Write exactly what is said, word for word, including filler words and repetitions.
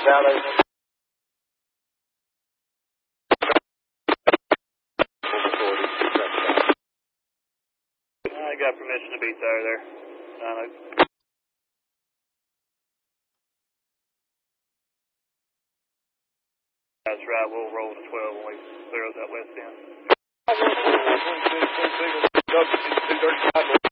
Valley. I got permission to beat there there. Uh, that's right, we'll roll to twelve when we clear up that west end. one two one two two two